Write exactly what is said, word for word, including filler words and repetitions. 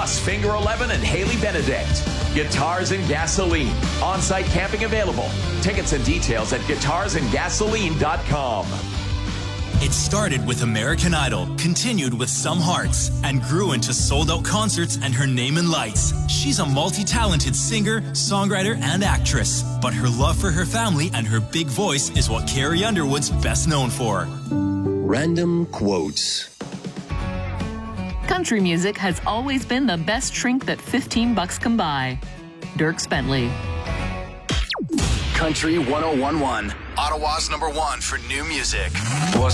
plus Finger eleven and Haley Benedict. Guitars and Gasoline. On-site camping available. Tickets and details at guitars and gasoline dot com. It started with American Idol, continued with Some Hearts, and grew into sold-out concerts and her name in lights. She's a multi-talented singer, songwriter, and actress. But her love for her family and her big voice is what Carrie Underwood's best known for. Random quotes. Country music has always been the best shrink that fifteen bucks can buy. Dierks Bentley. Country one oh one point one, Ottawa's number one for new music.